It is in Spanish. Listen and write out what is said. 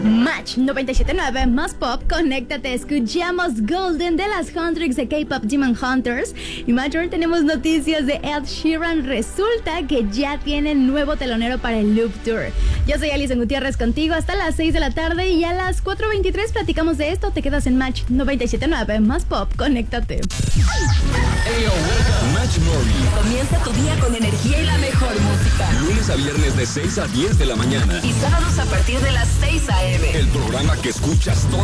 Match 97.9 más pop, conéctate, escuchamos Golden de las Huntrix de K-Pop Demon Hunters. Y Major, tenemos noticias de Ed Sheeran. Resulta que ya tiene nuevo telonero para el Loop Tour. Yo soy Alison Gutiérrez contigo hasta las 6 de la tarde y a las 4:23 platicamos de esto. Te quedas en Match 97.9 más pop, conéctate. Hey, Match Morning. Comienza tu día con energía y la mejor música. Lunes a viernes de 6 a 10 de la mañana. Y sábados a partir de las 6 a.m. El programa que escuchas todas